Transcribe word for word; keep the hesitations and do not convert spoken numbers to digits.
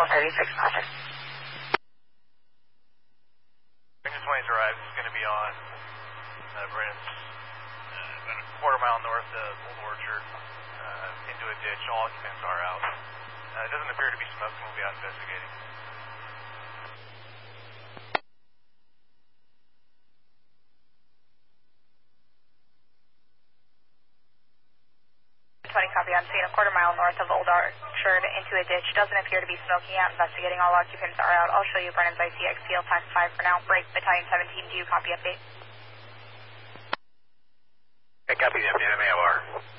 thirty-six Magic. Engine twenty's arrived. It's going to be on uh, Brennan's uh, about a quarter mile north of Old Orchard uh, into a ditch. All occupants are out. Uh, it doesn't appear to be smoke, and we'll be out investigating. twenty copy on scene, a quarter mile north of Old Orchard into a ditch. Doesn't appear to be smoking out. Investigating. All occupants are out. I'll show you Brennan's I C X P L tax five for now. Break Battalion seventeen. Do you copy update? I copy the update. M A O R.